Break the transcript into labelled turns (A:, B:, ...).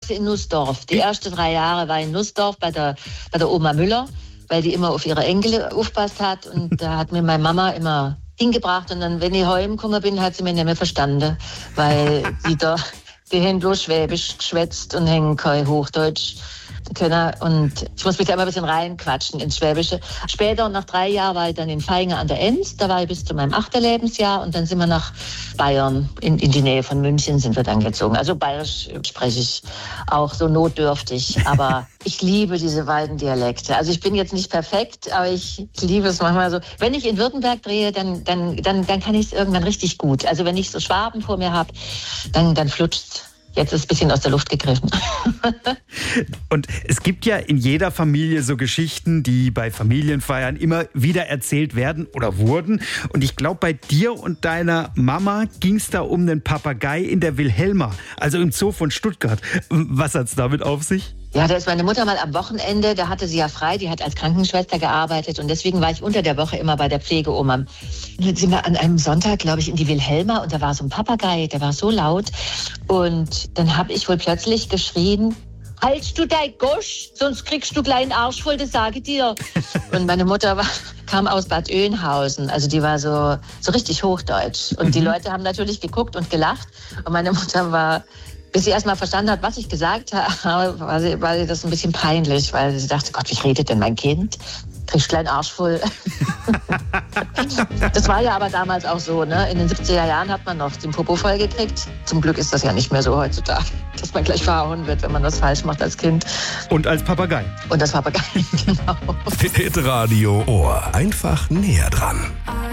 A: aufgewachsen in Nussdorf. Die ersten 3 Jahre war in Nussdorf bei der Oma Müller, weil die immer auf ihre Enkel aufgepasst hat. Und da hat mir meine Mama immer hingebracht. Und dann, wenn ich heimgekommen bin, hat sie mich nicht mehr verstanden, weil die haben bloß Schwäbisch geschwätzt und haben kein Hochdeutsch können. Und ich muss mich da immer ein bisschen reinquatschen ins Schwäbische. Später, nach 3 Jahren, war ich dann in Vaihingen an der Enz. Da war ich bis zu meinem 8. Lebensjahr. Und dann sind wir nach Bayern, in die Nähe von München sind wir dann gezogen. Also Bayerisch spreche ich auch so notdürftig. Aber ich liebe diese beiden Dialekte. Also ich bin jetzt nicht perfekt, aber ich liebe es manchmal so. Wenn ich in Württemberg drehe, dann kann ich es irgendwann richtig gut. Also wenn ich so Schwaben vor mir habe, dann flutscht's. Jetzt ist es ein bisschen aus der Luft gegriffen.
B: Und es gibt ja in jeder Familie so Geschichten, die bei Familienfeiern immer wieder erzählt werden oder wurden. Und ich glaube, bei dir und deiner Mama ging es da um den Papagei in der Wilhelma, also im Zoo von Stuttgart. Was hat's damit auf sich?
A: Ja, da ist meine Mutter mal am Wochenende, da hatte sie ja frei, die hat als Krankenschwester gearbeitet und deswegen war ich unter der Woche immer bei der Pflegeoma. Und dann sind wir an einem Sonntag, glaube ich, in die Wilhelma und da war so ein Papagei, der war so laut und dann habe ich wohl plötzlich geschrien: Halt du dein Gosch, sonst kriegst du kleinen Arsch voll, das sage ich dir. Und meine Mutter kam aus Bad Oeynhausen, also die war so richtig hochdeutsch. Und die Leute haben natürlich geguckt und gelacht und meine Mutter war, bis sie erst mal verstanden hat, was ich gesagt habe, war sie das ein bisschen peinlich, weil sie dachte, Gott, wie redet denn mein Kind? Kriegst kleinen Arsch voll. Das war ja aber damals auch so, ne? In den 70er Jahren hat man noch den Popo voll gekriegt. Zum Glück ist das ja nicht mehr so heutzutage, dass man gleich verhauen wird, wenn man das falsch macht als Kind.
B: Und als Papagei.
A: Und als Papagei, genau.
C: Hitradio Ohr. Einfach näher dran.